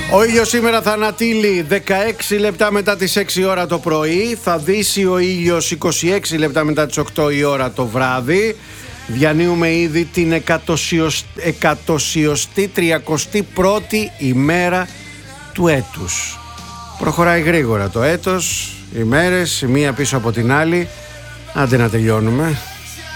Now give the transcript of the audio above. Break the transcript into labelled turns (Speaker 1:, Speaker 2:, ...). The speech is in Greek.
Speaker 1: Ο ήλιος σήμερα θα ανατείλει 16 λεπτά μετά τις 6 ώρα το πρωί. Θα δύσει ο ήλιος 26 λεπτά μετά τις 8 η ώρα το βράδυ. Διανύουμε ήδη την 131η ημέρα του έτους. Προχωράει γρήγορα το έτος, οι μέρες, η μία πίσω από την άλλη. Άντε να τελειώνουμε.